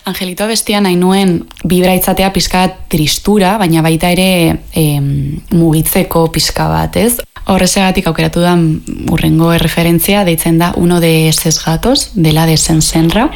Angelito bestia nahi nuen bibra itzatea pizka tristura, baina baita ere mugitzeko pizka bat, ez? Horrezegatik aukeratu da urrengo erreferentzia, deitzen da Uno de esos gatos, dela de Sensenra.